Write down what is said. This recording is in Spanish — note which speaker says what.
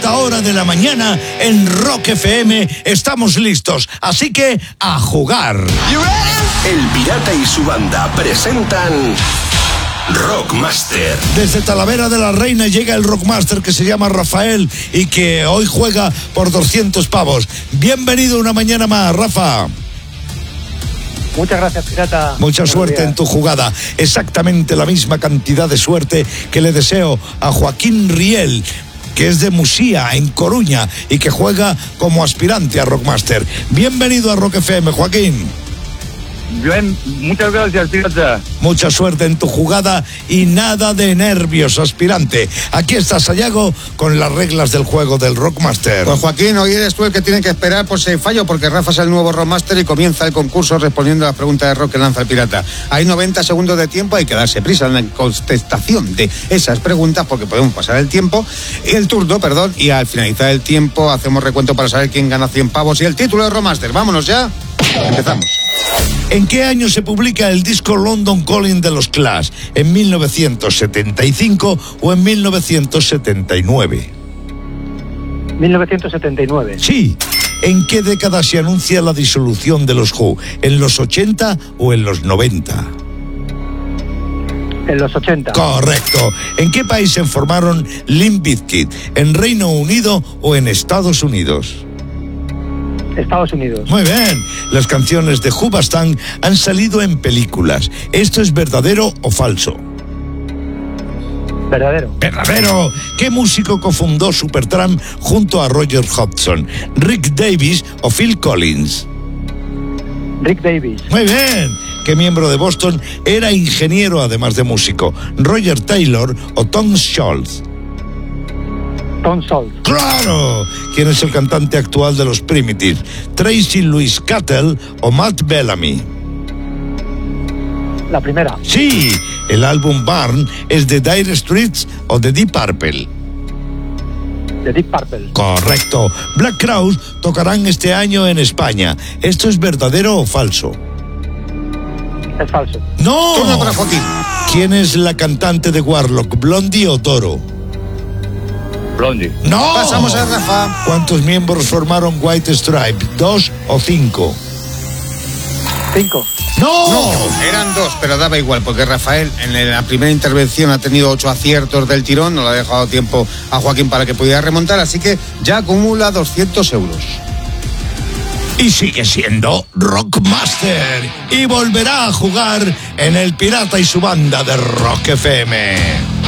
Speaker 1: esta hora de la mañana en Rock FM estamos listos, así que a jugar.
Speaker 2: El Pirata y su banda presentan Rockmaster.
Speaker 1: Desde Talavera de la Reina llega el Rockmaster que se llama Rafael y que hoy juega por 200 pavos. Bienvenido una mañana más, Rafa.
Speaker 3: Muchas gracias, Pirata.
Speaker 1: Mucha suerte en tu jugada. Exactamente la misma cantidad de suerte que le deseo a Joaquín Riel, que es de Musía, en Coruña, y que juega como aspirante a Rockmaster. Bienvenido a Rock FM, Joaquín.
Speaker 4: Bien, muchas gracias, Pirata.
Speaker 1: Mucha suerte en tu jugada y nada de nervios, aspirante. Aquí está Sayago con las reglas del juego del Rockmaster.
Speaker 5: Pues Joaquín, hoy eres tú el que tiene que esperar por si fallo, porque Rafa es el nuevo Rockmaster y comienza el concurso respondiendo a las preguntas de rock que lanza el Pirata. Hay 90 segundos de tiempo, hay que darse prisa en la contestación de esas preguntas porque podemos pasar el turno, y al finalizar el tiempo hacemos recuento para saber quién gana 100 pavos y el título de Rockmaster. Vámonos ya, empezamos.
Speaker 1: ¿En qué año se publica el disco London Calling de los Clash? ¿En 1975 o en 1979?
Speaker 3: 1979.
Speaker 1: Sí. ¿En qué década se anuncia la disolución de los Who? ¿En los 80 o en los 90?
Speaker 3: En los 80.
Speaker 1: Correcto. ¿En qué país se formaron Limp Bizkit? ¿En Reino Unido o en Estados Unidos?
Speaker 3: Estados Unidos.
Speaker 1: Muy bien. Las canciones de Hoobastank han salido en películas. ¿Esto es verdadero o falso?
Speaker 3: Verdadero.
Speaker 1: Verdadero. ¿Qué músico cofundó Supertramp junto a Roger Hodgson? ¿Rick Davies o Phil Collins?
Speaker 3: Rick Davies.
Speaker 1: Muy bien. ¿Qué miembro de Boston era ingeniero además de músico? ¿Roger Taylor o Tom Scholz?
Speaker 3: Tom Scholz.
Speaker 1: ¡Claro! ¿Quién es el cantante actual de los Primitives? ¿Tracy Louise Cattle o Matt Bellamy?
Speaker 3: La primera.
Speaker 1: Sí. ¿El álbum Burn es de Dire Straits o de Deep Purple?
Speaker 3: De Deep Purple.
Speaker 1: Correcto. Black Crowes tocarán este año en España. ¿Esto es verdadero o falso?
Speaker 3: Es falso.
Speaker 1: ¡No!
Speaker 5: Turno para Joaquín.
Speaker 1: ¿Quién es la cantante de Warlock? ¿Blondie o Toro?
Speaker 4: Blondie.
Speaker 1: ¡No!
Speaker 5: Pasamos a Rafa.
Speaker 1: ¿Cuántos miembros formaron White Stripes? ¿2 o 5?
Speaker 3: 5.
Speaker 1: ¡No!
Speaker 5: No, eran 2, pero daba igual, porque Rafael en la primera intervención ha tenido 8 aciertos del tirón, no le ha dejado tiempo a Joaquín para que pudiera remontar, así que ya acumula 200 euros.
Speaker 1: Y sigue siendo Rockmaster. Y volverá a jugar en El Pirata y su banda de Rock FM.